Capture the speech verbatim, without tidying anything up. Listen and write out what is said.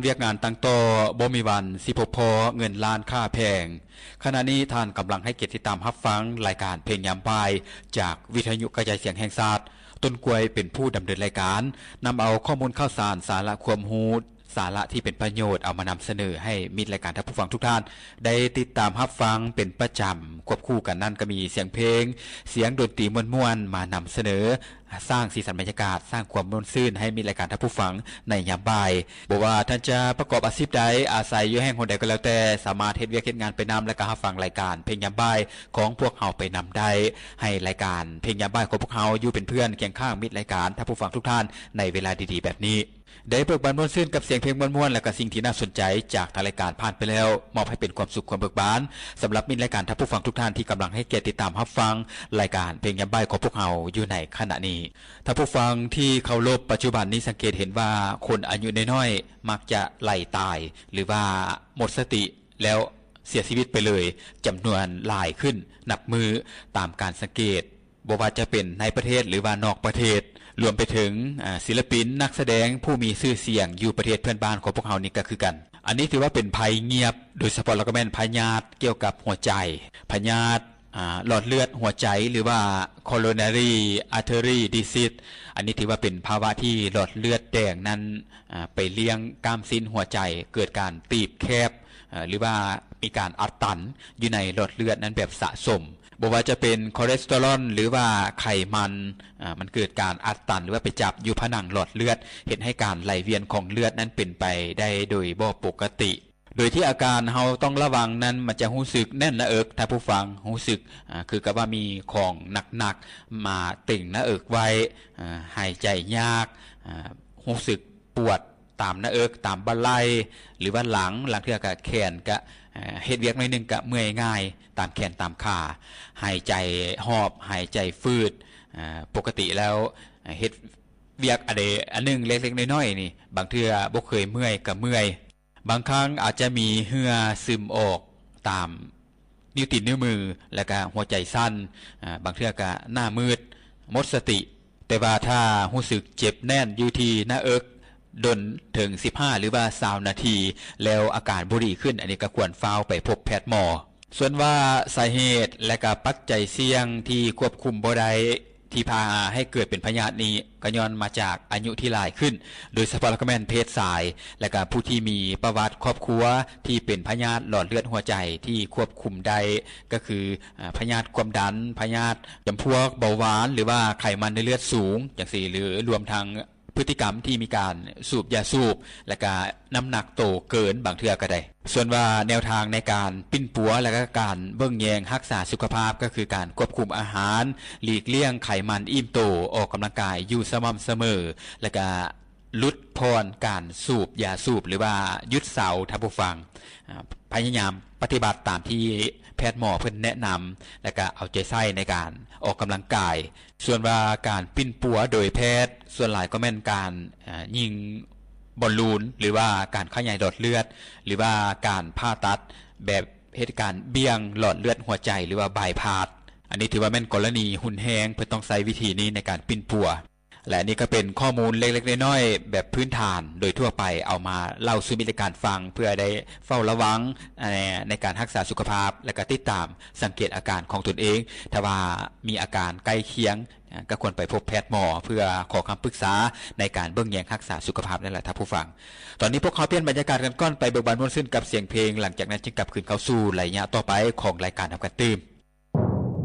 เรียกงานตั้งโตบ่มีวันสิพบพอเงินล้านค่าแพงขณะนี้ท่านกำลังให้เกียรติติดตามรับฟังรายการเพลงยามบ่ายจากวิทยุกระจายเสียงแห่งชาติต้นกล้วยเป็นผู้ดำเนินรายการนำเอาข้อมูลข่าวสารสาระความรู้สาระที่เป็นประโยชน์เอามานำเสนอให้มิตรรายการท่านผู้ฟังทุกท่านได้ติดตามรับฟังเป็นประจำควบคู่กันนั่นก็มีเสียงเพลงเสียงดนตรีม่วนๆมานำเสนอสร้างสีสันบรรยากาศสร้างความม่วนซื่นให้มิตรรายการท่านผู้ฟังในยามบ่ายบ่ว่าท่านจะประกอบอาชีพใดอาศัยอยู่แห่งหนใดก็แล้วแต่สามารถเฮ็ดเวียกเฮ็ดงานไปนำและก็รับฟังรายการเพลงยามบ่ายของพวกเฮาไปนำได้ให้รายการเพลงยามบ่ายของพวกเฮาอยู่เป็นเพื่อนเคียงข้างมิตรรายการท่านผู้ฟังทุกท่านในเวลาดีๆแบบนี้ได้เบิกบานม่วนซื่นกับเสียงเพลงม่วนๆและก็สิ่งที่น่าสนใจจากทางรายการผ่านไปแล้วมอบให้เป็นความสุขความเบิกบานสำหรับมิตรรายการท่านผู้ฟังทุกท่านที่กำลังให้เกียรติติดตามรับฟังรายการเพลงยามบ่ายของพวกเฮาอยู่ในขณะนี้ท่านผู้ฟังที่เคารพปัจจุบันนี้สังเกตเห็นว่าคนอายุน้อยๆมักจะไหลตายหรือว่าหมดสติแล้วเสียชีวิตไปเลยจำนวนหลายขึ้นนับมือตามการสังเกตบ่ว่าจะเป็นในประเทศหรือว่านอกประเทศรวมไปถึงศิลปินนักแสดงผู้มีชื่อเสียงอยู่ประเทศเพื่อนบ้านของพวกเฮานี่ก็คือกันอันนี้ถือว่าเป็นภัยเงียบโดยเฉพาะแล้วก็แม่นพยาธิเกี่ยวกับหัวใจพยาธิอ่าหลอดเลือดหัวใจหรือว่า coronary artery disease อันนี้ถือว่าเป็นภาวะที่หลอดเลือดแดงนั้นอ่าไปเลี้ยงกล้ามซิ้นหัวใจเกิดการตีบแคบหรือว่ามีการอัดตันอยู่ในหลอดเลือดนั้นแบบสะสมบ่ว่าจะเป็นคอเลสเตอรอลหรือว่าไขมันอ่ามันเกิดการอัดตันหรือว่าไปจับอยู่ผนังหลอดเลือดเฮ็ดให้การไหลเวียนของเลือดนั้นเป็นไปได้โดยบ่ปกติโดยที่อาการเฮาต้องระวังนั้นมันจะรู้สึกแน่นหน้าอกถ้าผู้ฟังรู้สึกอ่าคือกับว่ามีของหนักๆมาติ่งหน้าอกไว้อ่าหายใจยากอ่ารู้สึกปวดตามหน้าอกตามบั้นไหล่หรือว่าหลังหลังเทื่อก็แขนก็เฮ็ดเวียกหน่อยนึงก็เมื่อยง่ายตามแขนตามขาหายใจหอบหายใจฟืดอ่าปกติแล้วเฮ็ดเวียกอันใดอันนึงเล็กๆน้อยๆนี่บางเทื่อบ่เคยเมื่อยก็เมื่อยบางครั้งอาจจะมีเหงื่อซึมออกตามนิ้วตีนนิ้วมือแล้วก็หัวใจสั่นอ่าบางเทื่อก็หน้ามืดหมดสติแต่ว่าถ้ารู้สึกเจ็บแน่นอยู่ที่หน้าอกดนถึงสิบห้าหรือว่ายี่สิบนาทีแล้วอาการบ่ดีขึ้นอันนี้ก็ควรฟ้าวไปพบแพทย์หมอส่วนว่าสาเหตุและก็ปัจจัยเสี่ยงที่ควบคุมบ่ได้ที่พาให้เกิดเป็นพยาธินี้ก็ย้อนมาจากอายุที่หลายขึ้นโดยเฉพาะแล้วก็แม่นเพศชายและก็ผู้ที่มีประวัติครอบครัวที่เป็นพยาธิหลอดเลือดหัวใจที่ควบคุมได้ก็คือพยาธิความดันพยาธิจำพวกเบาหวานหรือว่าไขมันในเลือดสูงจังซี่หรือรวมทั้งพฤติกรรมที่มีการสูบยาสูบและก็น้ำหนักโตเกินบางเทื่อก็ได้ส่วนว่าแนวทางในการปิ้นปัวและก็การเบิ่งแยงรักษาสุขภาพก็คือการควบคุมอาหารหลีกเลี่ยงไขมันอิ่มโตออกกำลังกายอยู่สม่ำเสมอและก็ลดพรการสูบยาสูบหรือว่าหยุดเสาท่านผู้ฟังพยายามปฏิบัติตามที่แพทย์หมอเพิ่นแนะนำและก็เอาใจใส่ในการออกกำลังกายส่วนว่าการปิ้นปัวโดยแพทย์ส่วนหลายก็แม่นการยิงบอลลูนหรือว่าการขยายหลอดเลือดหรือว่าการผ่าตัดแบบเหตุการณ์เบี้ยงหลอดเลือดหัวใจหรือว่าบายพาสอันนี้ถือว่าแม่นกรณีหุ่นแฮงเพื่อต้องใช้วิธีนี้ในการปิ้นปัวและนี่ก็เป็นข้อมูลเล็กๆน้อยๆแบบพื้นฐานโดยทั่วไปเอามาเล่าสู่มิตรการฟังเพื่อได้เฝ้าระวังในการรักษาสุขภาพและก็ติดตามสังเกตอาการของตนเองถ้าว่ามีอาการใกล้เคียงก็ควรไปพบแพทย์หมอเพื่อขอคำปรึกษาในการเบิ่งแยงรักษาสุขภาพนั่นแหละท่านผู้ฟังตอนนี้พวกเขาเปลี่ยนบรรยากาศกันก่อนไปเบิกบานม่วนซื่นกับเสียงเพลงหลังจากนั้นจึงกลับคืนเข้าสู่ระยะต่อไปของรายการทำกันตื่ม